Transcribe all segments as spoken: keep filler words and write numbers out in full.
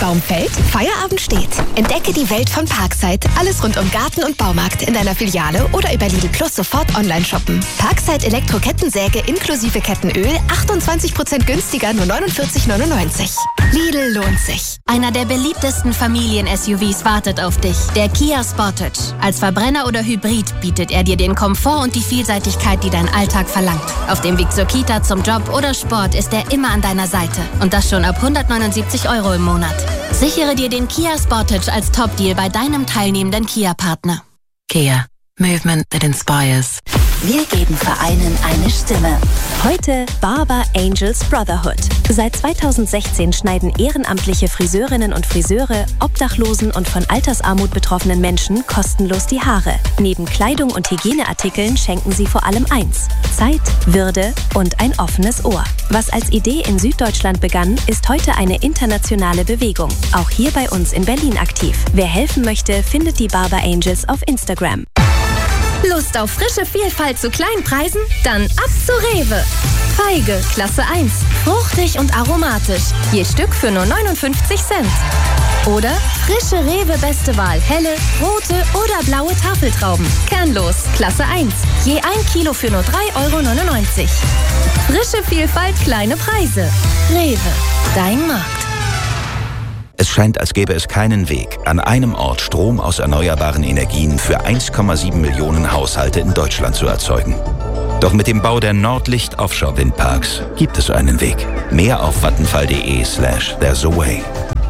Baum fällt, Feierabend steht. Entdecke die Welt von Parkside. Alles rund um Garten und Baumarkt in deiner Filiale oder über Lidl Plus sofort online shoppen. Parkside Elektro-Kettensäge inklusive Kettenöl achtundzwanzig Prozent günstiger, nur neunundvierzig neunundneunzig. Lidl lohnt sich. Einer der beliebtesten Familien-S U Vs wartet auf dich. Der Kia Sportage. Als Verbrenner oder Hybrid bietet er dir den Komfort und die Vielseitigkeit, die dein Alltag verlangt. Auf dem Weg zur Kita, zum Job oder Sport ist er immer an deiner Seite. Und das schon ab hundertneunundsiebzig Euro im Monat. Sichere dir den Kia Sportage als Top-Deal bei deinem teilnehmenden Kia-Partner. Kia. Movement that inspires. Wir geben Vereinen eine Stimme. Heute Barber Angels Brotherhood. Seit zweitausendsechzehn schneiden ehrenamtliche Friseurinnen und Friseure obdachlosen und von Altersarmut betroffenen Menschen kostenlos die Haare. Neben Kleidung und Hygieneartikeln schenken sie vor allem eins: Zeit, Würde und ein offenes Ohr. Was als Idee in Süddeutschland begann, ist heute eine internationale Bewegung. Auch hier bei uns in Berlin aktiv. Wer helfen möchte, findet die Barber Angels auf Instagram. Lust auf frische Vielfalt zu kleinen Preisen? Dann ab zu Rewe. Feige, Klasse eins. Fruchtig und aromatisch. Je Stück für nur neunundfünfzig Cent. Oder frische Rewe Beste Wahl. Helle, rote oder blaue Tafeltrauben. Kernlos, Klasse eins. Je ein Kilo für nur drei Euro neunundneunzig. Frische Vielfalt, kleine Preise. Rewe, dein Markt. Es scheint, als gäbe es keinen Weg, an einem Ort Strom aus erneuerbaren Energien für eins Komma sieben Millionen Haushalte in Deutschland zu erzeugen. Doch mit dem Bau der Nordlicht Offshore Windparks gibt es einen Weg. Mehr auf vattenfall.de slash there's a way.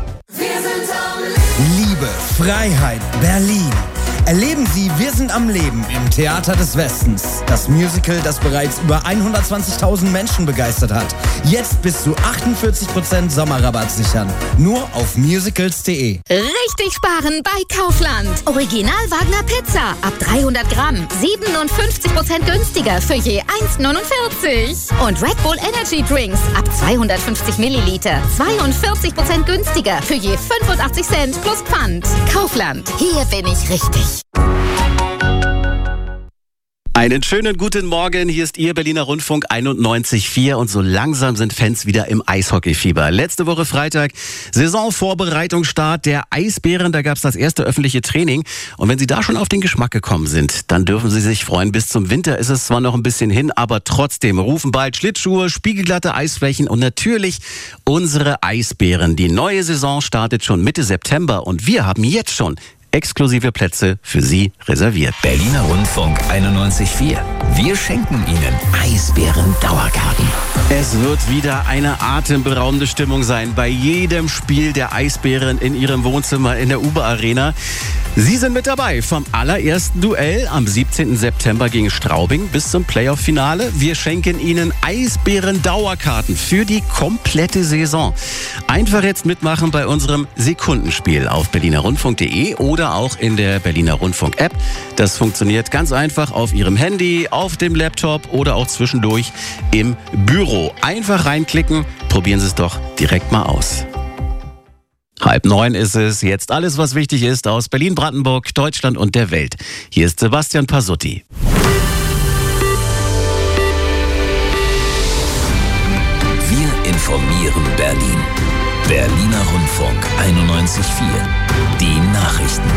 Liebe, Freiheit, Berlin. Erleben Sie Wir sind am Leben im Theater des Westens. Das Musical, das bereits über hundertzwanzigtausend Menschen begeistert hat. Jetzt bis zu achtundvierzig Prozent Sommerrabatt sichern. Nur auf musicals punkt de. Richtig sparen bei Kaufland. Original Wagner Pizza ab dreihundert Gramm. siebenundfünfzig Prozent günstiger für je eins neunundvierzig. Und Red Bull Energy Drinks ab zweihundertfünfzig Milliliter. zweiundvierzig Prozent günstiger für je fünfundachtzig Cent plus Pfand. Kaufland. Hier bin ich richtig. Einen schönen guten Morgen, hier ist Ihr Berliner Rundfunk einundneunzig Komma vier und so langsam sind Fans wieder im Eishockeyfieber. Letzte Woche Freitag, Saisonvorbereitungsstart der Eisbären, da gab es das erste öffentliche Training und wenn Sie da schon auf den Geschmack gekommen sind, dann dürfen Sie sich freuen. Bis zum Winter ist es zwar noch ein bisschen hin, aber trotzdem rufen bald Schlittschuhe, spiegelglatte Eisflächen und natürlich unsere Eisbären. Die neue Saison startet schon Mitte September und wir haben jetzt schon exklusive Plätze für Sie reserviert. Berliner Rundfunk einundneunzig Komma vier. Wir schenken Ihnen Eisbären-Dauerkarten. Es wird wieder eine atemberaubende Stimmung sein bei jedem Spiel der Eisbären in Ihrem Wohnzimmer in der Uber-Arena. Sie sind mit dabei vom allerersten Duell am siebzehnten September gegen Straubing bis zum Playoff-Finale. Wir schenken Ihnen Eisbären-Dauerkarten für die komplette Saison. Einfach jetzt mitmachen bei unserem Sekundenspiel auf berliner rundfunk punkt de oder auch in der Berliner Rundfunk-App. Das funktioniert ganz einfach auf Ihrem Handy, auf dem Laptop oder auch zwischendurch im Büro. Einfach reinklicken, probieren Sie es doch direkt mal aus. Halb neun ist es, jetzt alles, was wichtig ist aus Berlin, Brandenburg, Deutschland und der Welt. Hier ist Sebastian Pasutti. Wir informieren Berlin. Berliner Rundfunk einundneunzig Komma vier. Die Nachrichten.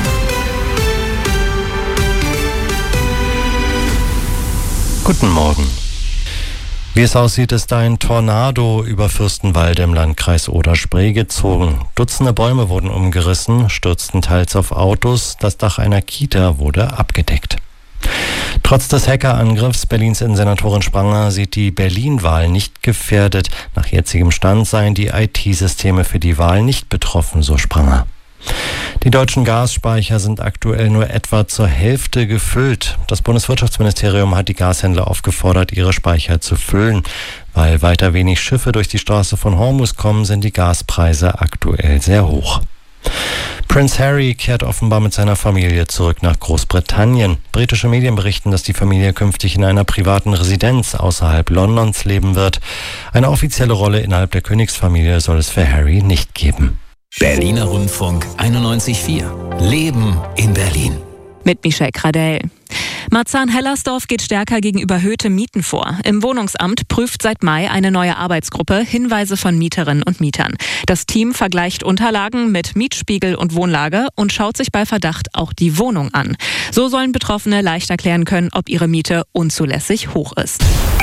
Guten Morgen. Wie es aussieht, ist ein Tornado über Fürstenwalde im Landkreis Oder-Spree gezogen. Dutzende Bäume wurden umgerissen, stürzten teils auf Autos, das Dach einer Kita wurde abgedeckt. Trotz des Hackerangriffs Berlins Innensenatorin Spranger sieht die Berlin-Wahl nicht gefährdet. Nach jetzigem Stand seien die I T-Systeme für die Wahl nicht betroffen, so Spranger. Die deutschen Gasspeicher sind aktuell nur etwa zur Hälfte gefüllt. Das Bundeswirtschaftsministerium hat die Gashändler aufgefordert, ihre Speicher zu füllen. Weil weiter wenig Schiffe durch die Straße von Hormuz kommen, sind die Gaspreise aktuell sehr hoch. Prince Harry kehrt offenbar mit seiner Familie zurück nach Großbritannien. Britische Medien berichten, dass die Familie künftig in einer privaten Residenz außerhalb Londons leben wird. Eine offizielle Rolle innerhalb der Königsfamilie soll es für Harry nicht geben. Berliner Rundfunk einundneunzig Komma vier. Leben in Berlin. Mit Michelle Gradell. Marzahn-Hellersdorf geht stärker gegen überhöhte Mieten vor. Im Wohnungsamt prüft seit Mai eine neue Arbeitsgruppe Hinweise von Mieterinnen und Mietern. Das Team vergleicht Unterlagen mit Mietspiegel und Wohnlage und schaut sich bei Verdacht auch die Wohnung an. So sollen Betroffene leicht erklären können, ob ihre Miete unzulässig hoch ist.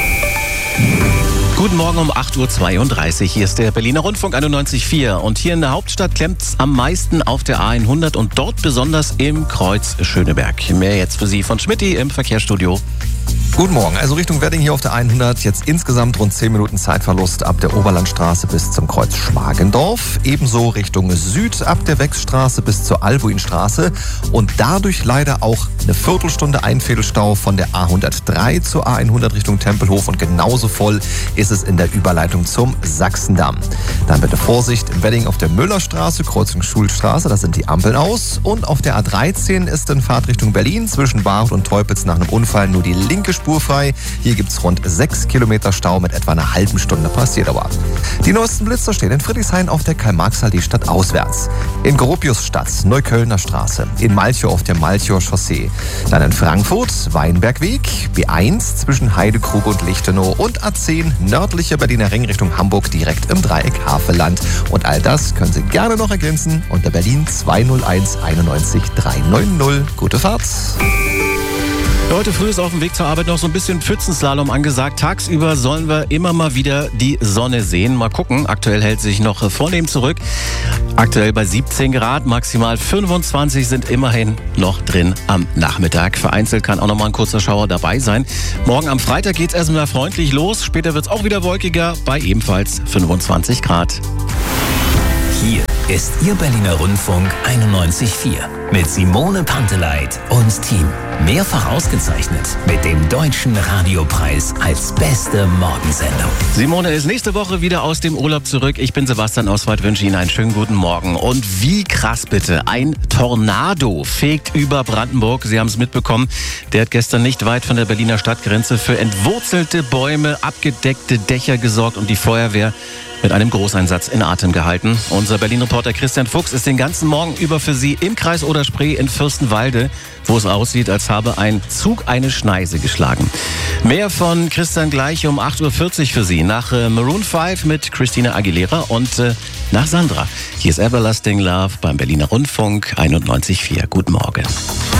Guten Morgen um acht Uhr zweiunddreißig. Hier ist der Berliner Rundfunk einundneunzig Komma vier. Und hier in der Hauptstadt klemmt's am meisten auf der A hundert und dort besonders im Kreuz Schöneberg. Mehr jetzt für Sie von Schmidti im Verkehrsstudio. Guten Morgen. Also Richtung Wedding hier auf der hundert. Jetzt insgesamt rund zehn Minuten Zeitverlust ab der Oberlandstraße bis zum Kreuz Schmargendorf. Ebenso Richtung Süd ab der Wechsstraße bis zur Albuinstraße. Und dadurch leider auch eine Viertelstunde Einfädelstau von der A hundertdrei zur A hundert Richtung Tempelhof. Und genauso voll ist es in der Überleitung zum Sachsendamm. Dann bitte Vorsicht im Wedding auf der Müllerstraße, Kreuzung Schulstraße. Da sind die Ampeln aus. Und auf der A dreizehn ist in Fahrtrichtung Berlin zwischen Barth und Teupitz nach einem Unfall nur die linke Spur frei. Hier gibt es rund sechs Kilometer Stau mit etwa einer halben Stunde Passierdauer. Die neuesten Blitzer stehen in Friedrichshain auf der Karl-Marx-Allee stadtauswärts. In Gropiusstadt, Neuköllner Straße. In Malchow auf der Malchower Chaussee. Dann in Frankfurt, Weinbergweg. B eins zwischen Heidekrug und Lichtenau. Und A zehn, nördlicher Berliner Ring Richtung Hamburg, direkt im Dreieck Havelland. Und all das können Sie gerne noch ergänzen unter Berlin zwei null eins einundneunzig drei neun null. Gute Fahrt! Heute früh ist auf dem Weg zur Arbeit noch so ein bisschen Pfützenslalom angesagt. Tagsüber sollen wir immer mal wieder die Sonne sehen. Mal gucken. Aktuell hält sie sich noch vornehm zurück. Aktuell bei siebzehn Grad, maximal fünfundzwanzig sind immerhin noch drin am Nachmittag. Vereinzelt kann auch noch mal ein kurzer Schauer dabei sein. Morgen am Freitag geht es erstmal freundlich los. Später wird es auch wieder wolkiger bei ebenfalls fünfundzwanzig Grad. Hier ist Ihr Berliner Rundfunk einundneunzig Komma vier mit Simone Panteleit und Team. Mehrfach ausgezeichnet mit dem Deutschen Radiopreis als beste Morgensendung. Simone ist nächste Woche wieder aus dem Urlaub zurück. Ich bin Sebastian Oswald, wünsche Ihnen einen schönen guten Morgen. Und wie krass bitte, ein Tornado fegt über Brandenburg. Sie haben es mitbekommen. Der hat gestern nicht weit von der Berliner Stadtgrenze für entwurzelte Bäume, abgedeckte Dächer gesorgt und die Feuerwehr mit einem Großeinsatz in Atem gehalten. Unser Berlin-Reporter Christian Fuchs ist den ganzen Morgen über für Sie im Kreis Oder-Spree in Fürstenwalde, wo es aussieht, als habe ein Zug eine Schneise geschlagen. Mehr von Christian gleich um acht Uhr vierzig für Sie. Nach äh, Maroon fünf mit Christina Aguilera und äh, nach Sandra. Hier ist Everlasting Love beim Berliner Rundfunk einundneunzig Komma vier. Guten Morgen.